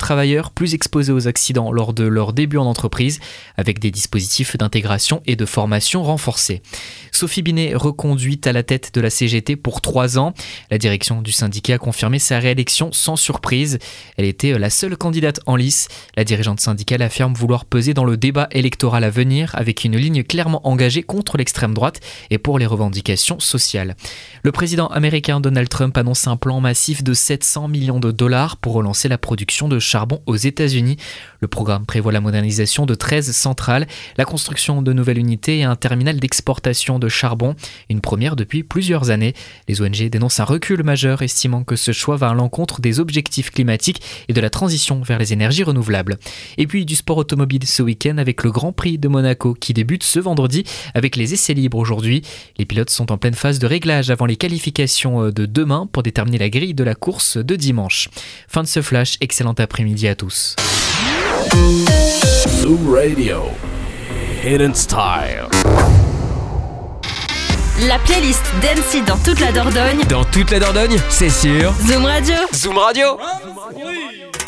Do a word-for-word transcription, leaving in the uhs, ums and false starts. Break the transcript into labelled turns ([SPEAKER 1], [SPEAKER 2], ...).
[SPEAKER 1] travailleurs plus exposés aux accidents lors de leur début en entreprise, avec des dispositifs d'intégration et de formation renforcés. Sophie Binet, reconduite à la tête de la C G T pour trois ans. La direction du syndicat a confirmé sa réélection sans surprise. Elle était la seule candidate en lice. La dirigeante syndicale affirme vouloir peser dans le débat électoral à venir avec une ligne clairement engagée contre l'extrême droite et pour les revendications sociales. Le président américain Donald Trump annonce un plan massif de sept cents millions de dollars pour relancer la production de charbon aux États-Unis. Le programme prévoit la modernisation de treize centrales, la construction de nouvelles unités et un terminal d'exportation de charbon, une première depuis plusieurs années. Les O N G dénoncent un recul majeur, estimant que ce choix va à l'encontre des objectifs climatiques et de la transition vers les énergies renouvelables. Et puis du sport automobile ce week-end avec le Grand Prix de Monaco qui débute ce vendredi avec les essais libres aujourd'hui. Les pilotes sont en pleine phase de réglage avant les qualifications de demain pour déterminer la grille de la course de dimanche. Fin de ce flash, excellent après-midi à tous.
[SPEAKER 2] Zoom Radio, Hidden Style.
[SPEAKER 3] La playlist d'M C dans toute la Dordogne.
[SPEAKER 4] Dans toute la Dordogne, c'est sûr.
[SPEAKER 3] Zoom Radio.
[SPEAKER 4] Zoom Radio.
[SPEAKER 2] Zoom Radio.